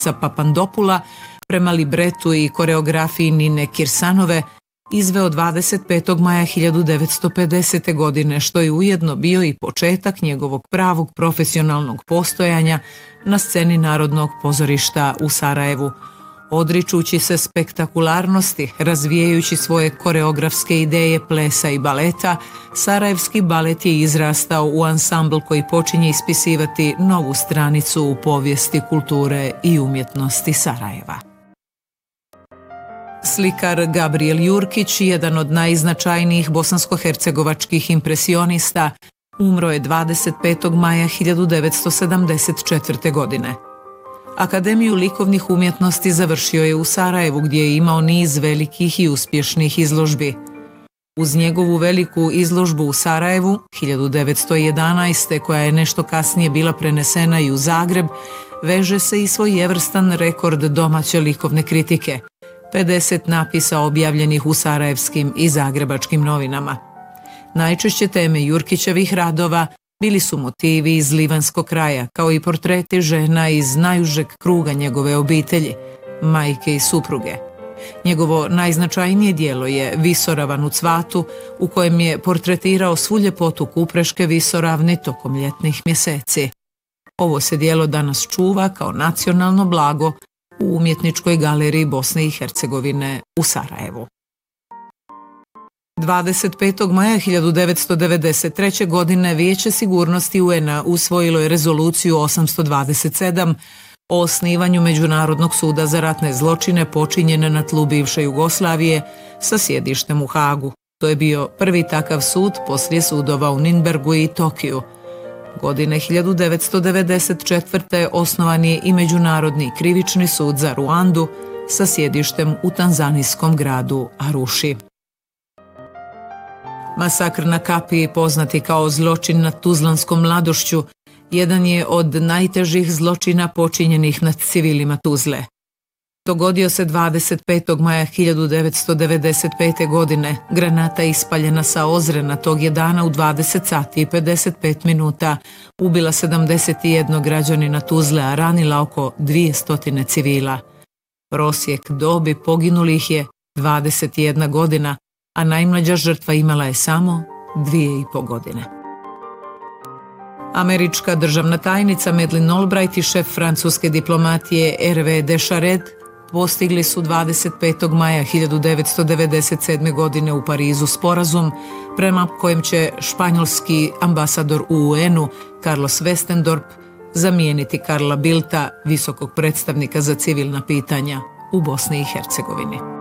Papandopula prema libretu i koreografiji Nine Kirsanove izveo 25. maja 1950. godine, što je ujedno bio i početak njegovog pravog profesionalnog postojanja na sceni Narodnog pozorišta u Sarajevu. Odričući se spektakularnosti, razvijajući svoje koreografske ideje plesa i baleta, Sarajevski balet je izrastao u ansambl koji počinje ispisivati novu stranicu u povijesti kulture i umjetnosti Sarajeva. Slikar Gabriel Jurkić, jedan od najznačajnijih bosansko-hercegovačkih impresionista, umro je 25. maja 1974. godine. Akademiju likovnih umjetnosti završio je u Sarajevu, gdje je imao niz velikih i uspješnih izložbi. Uz njegovu veliku izložbu u Sarajevu 1911. koja je nešto kasnije bila prenesena i u Zagreb, veže se i svojevrstan rekord domaće likovne kritike, 50 napisa objavljenih u sarajevskim i zagrebačkim novinama. Najčešće teme Jurkićevih radova bili su motivi iz livanskog kraja, kao i portreti žena iz najužeg kruga njegove obitelji, majke i supruge. Njegovo najznačajnije djelo je Visoravan u cvatu, u kojem je portretirao svu ljepotu Kupreške visoravni tokom ljetnih mjeseci. Ovo se djelo danas čuva kao nacionalno blago u Umjetničkoj galeriji Bosne i Hercegovine u Sarajevu. 25. maja 1993. godine Vijeće sigurnosti UN-a usvojilo je rezoluciju 827 o osnivanju Međunarodnog suda za ratne zločine počinjene na tlu bivše Jugoslavije sa sjedištem u Hagu. To je bio prvi takav sud poslije sudova u Nürnbergu i Tokiju. Godine 1994. osnovan je i Međunarodni krivični sud za Ruandu sa sjedištem u tanzanijskom gradu Aruši. Masakr na Kapiji, poznati kao zločin nad Tuzlanskom mladošću, jedan je od najtežih zločina počinjenih nad civilima Tuzle. Dogodio se 25. maja 1995. godine. Granata ispaljena sa Ozrena tog je dana u 20 sati i 55 minuta ubila 71 građanina Tuzle, a ranila oko 200 civila. Prosjek dobi poginulih je 21 godina, a najmlađa žrtva imala je samo 2,5 godine. Američka državna tajnica Madeleine Albright i šef francuske diplomatije Hervé de Charette postigli su 25. maja 1997. godine u Parizu sporazum prema kojem će španjolski ambasador u UN-u Carlos Westendorp zamijeniti Karla Bildta, visokog predstavnika za civilna pitanja u Bosni i Hercegovini.